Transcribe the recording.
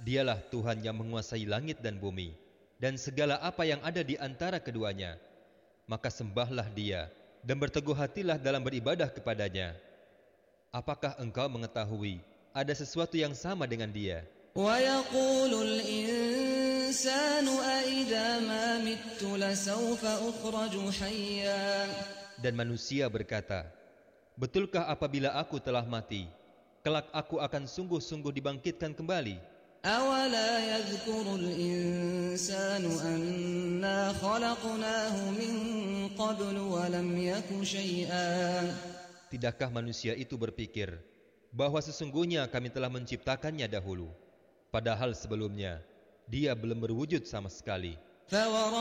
Dialah Tuhan yang menguasai langit dan bumi, dan segala apa yang ada di antara keduanya. Maka sembahlah Dia, dan berteguh hatilah dalam beribadah kepadanya. Apakah engkau mengetahui ada sesuatu yang sama dengan Dia? وَيَقُولُ الْإِنسَانُ أَإِذَا مَا مِتُّ لَسَوْفَ أُخْرَجُ حَيًّا. Dan manusia berkata, betulkah apabila aku telah mati, kelak aku akan sungguh-sungguh dibangkitkan kembali? أَوَلَا يَذْكُرُ الْإِنسَانُ أَنَّا خَلَقْنَاهُ مِنْ قَبْلُ وَلَمْ يَكُ شَيْئًا. Tidakkah manusia itu berpikir bahwa sesungguhnya kami telah menciptakannya dahulu, padahal sebelumnya dia belum berwujud sama sekali?